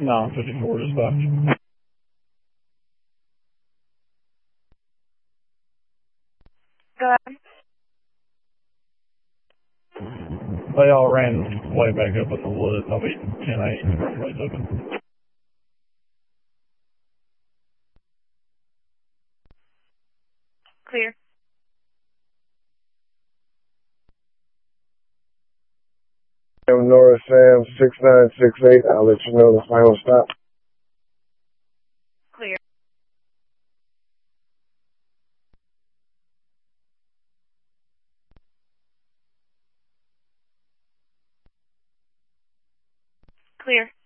No, 54 dispatch. Go ahead. They all ran way back up at the wood. I'll be 10-8. Everybody's open. Clear. Nora Sam 6968. I'll let you know the final stop. Clear. Clear.